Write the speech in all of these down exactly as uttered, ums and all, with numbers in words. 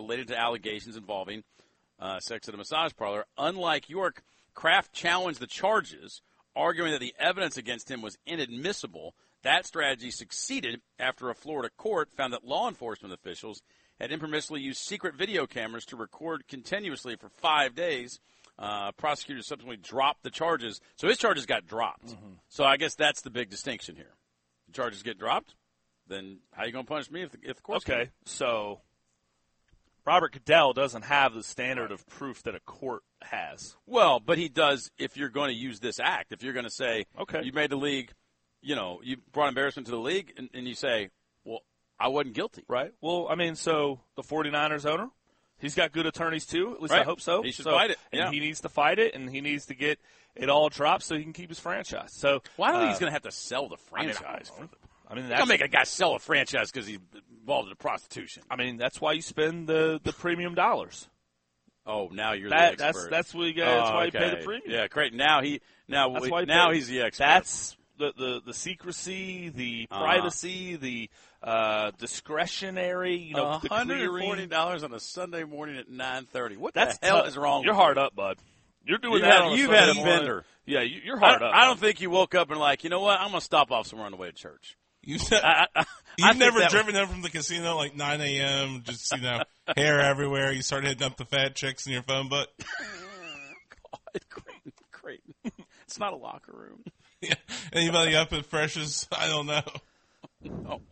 related to allegations involving uh, sex at a massage parlor. Unlike York, Kraft challenged the charges, arguing that the evidence against him was inadmissible. That strategy succeeded after a Florida court found that law enforcement officials had impermissibly used secret video cameras to record continuously for five days. Uh, prosecutors subsequently dropped the charges. So his charges got dropped. Mm-hmm. So I guess that's the big distinction here. The charges get dropped, then how are you going to punish me if the, if the court's Okay, going so Robert Goodell doesn't have the standard of proof that a court has. Well, but he does if you're going to use this act. If you're going to say, okay, you made the league, you know, you brought embarrassment to the league, and, and you say, well, I wasn't guilty. Right. Well, I mean, so the 49ers owner, he's got good attorneys too. At least right. I hope so. He should so, fight it. Yeah. And he needs to fight it, and he needs to get it all dropped so he can keep his franchise. So well, I don't uh, think he's going to have to sell the franchise. I mean, I, I mean, that's that's going to make a guy sell a franchise because he's involved in prostitution. I mean, that's why you spend the, the premium dollars. Oh, now you're that, the expert. That's that's what you get. That's oh, why okay. you pay the premium. Yeah, great. Now he now that's we, why now pay, he's the expert. That's the the, the secrecy, the uh-huh. privacy, the uh, discretionary. You know, one hundred forty dollars on a Sunday morning at nine thirty. What that's the hell t- is wrong? You're with hard you? up, bud. You're doing you've that. Had, on a you've Sunday had a morning. bender. Yeah, you, you're hard I, up. I don't think you woke up and like, you know what? I'm going to stop off somewhere on the way to church. You I, I, You've I never driven was... in from the casino like nine a.m., just, you know, hair everywhere. You start hitting up the fat chicks in your phone book. God, great, great. It's not a locker room. Yeah. Anybody up at Fresh's? I don't know. No.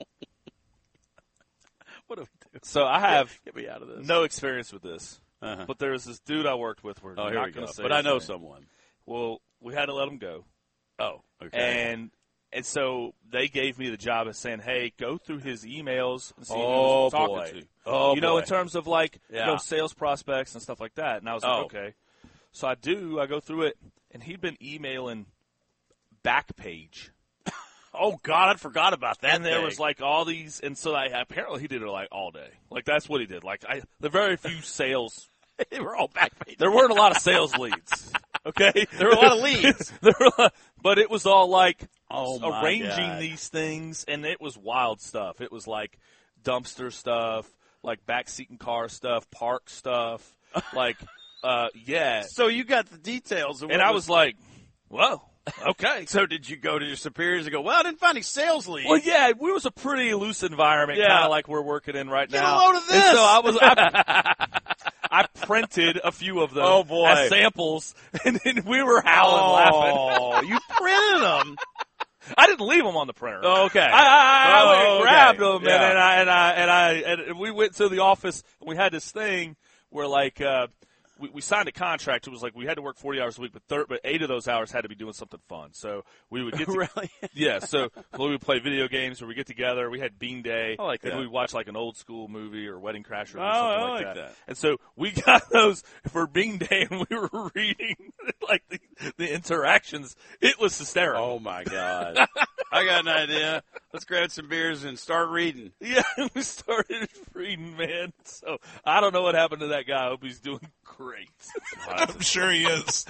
What do we do? So I have Get me out of this. no experience with this, uh-huh. but there was this dude I worked with. We're oh, not here we going go. to say But I know name. someone. Well, we had to let him go. Oh, okay. And and so they gave me the job of saying, hey, go through his emails and see who he oh, was talking boy. to. Oh, you know, boy. in terms of like yeah. you know, sales prospects and stuff like that. And I was like, oh. okay. So I do. I go through it, and he'd been emailing Backpage. Oh, God, I forgot about that. And there thing. was like all these, and so I, apparently he did it like all day. Like that's what he did. Like I, the very few sales. They were all Backpage. There weren't a lot of sales leads. Okay, there were a lot of leads. there were, a lot, but it was all like oh my arranging God. these things, and it was wild stuff. It was like dumpster stuff, like backseat and car stuff, park stuff, like uh, yeah. So you got the details, of and what I was, was like, whoa. Okay. So did you go to your superiors and go, well, I didn't find any sales leads? Well, yeah, it was a pretty loose environment, yeah. kind of like we're working in right Get now. Get a load of this. And so I was, I, I printed a few of them oh, boy. as samples, and then we were howling oh, laughing. You printed them. I didn't leave them on the printer. Oh, okay. I, I, I oh, went and okay. grabbed them, yeah. and, and I and I and I and we went to the office, and we had this thing where like. Uh, We, we signed a contract. It was like we had to work forty hours a week, but thir- but eight of those hours had to be doing something fun. So we would get to, really, yeah. So we would play video games, or we get together. We had Bean Day, I like that. and we watch like an old school movie or Wedding Crashers or oh, something I like, like that. that. And so we got those for Bean Day, and we were reading like the, the interactions. It was hysterical. Oh my God! I got an idea. Let's grab some beers and start reading. Yeah, we started reading, man. So I don't know what happened to that guy. I hope he's doing great. I'm sure he is.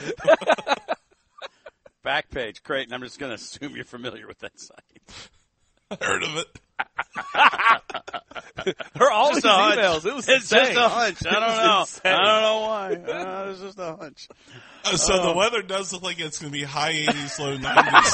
Backpage, Creighton. I'm just going to assume you're familiar with that site. I heard of it. Her all Just these a hunch. emails. It was It's insane. just a hunch. I It don't was know. insane. I don't know why. Uh, it's just a hunch. Oh, so Oh. the weather does look like it's going to be high eighties, low nineties.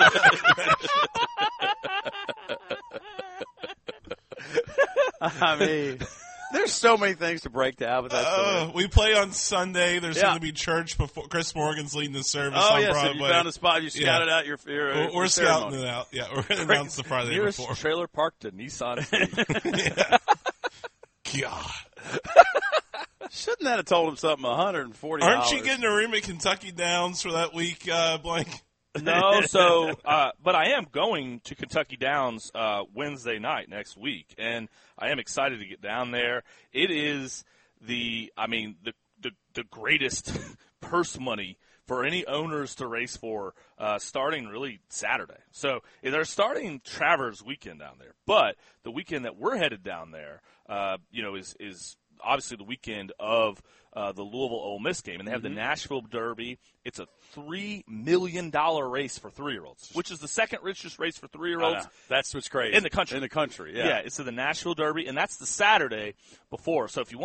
I mean, there's so many things to break down with that story. Uh, we play on Sunday. There's Yeah. going to be church before Chris Morgan's leading the service Oh, on yes, Broadway. so you found a spot. You scouted Yeah. out your, your, We're, your we're ceremony. scouting it out. Yeah, we're going to announce the Friday Nearest before. trailer park to Nissan. Yeah. God. Shouldn't that have told him something? one hundred forty dollars. Aren't you getting a room at Kentucky Downs for that week, uh, Blank? No, so, uh, but I am going to Kentucky Downs uh, Wednesday night next week, and I am excited to get down there. It is the, I mean, the the, the greatest purse money for any owners to race for uh, starting really Saturday. So they're starting Travers weekend down there, but the weekend that we're headed down there, uh, you know, is is obviously the weekend of uh, the Louisville Ole Miss game, and they have Mm-hmm. the Nashville Derby. It's a three million dollars race for three-year-olds, which is the second richest race for three-year-olds. That's what's crazy. In the country. In the country, yeah. Yeah, it's the Nashville Derby, and that's the Saturday before. So if you want